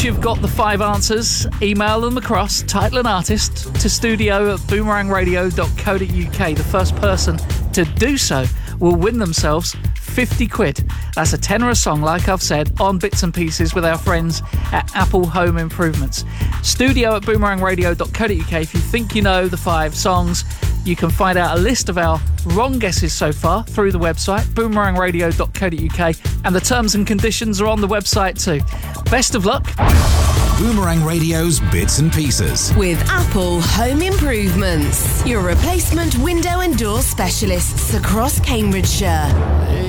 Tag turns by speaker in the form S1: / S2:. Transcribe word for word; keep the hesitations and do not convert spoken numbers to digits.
S1: Once you've got the five answers, email them across, title and artist, to studio at boomerang radio dot co dot uk. The first person to do so will win themselves fifty quid. That's a tenner a song, like I've said, on Bits and Pieces with our friends at Apple Home Improvements. Studio at boomerang radio dot co dot uk. If you think you know the five songs, you can find out a list of our wrong guesses so far through the website, boomerang radio dot co dot uk, and the terms and conditions are on the website too. Best of luck.
S2: Boomerang Radio's Bits and Pieces
S3: with Apple Home Improvements, your replacement window and door specialists across Cambridgeshire.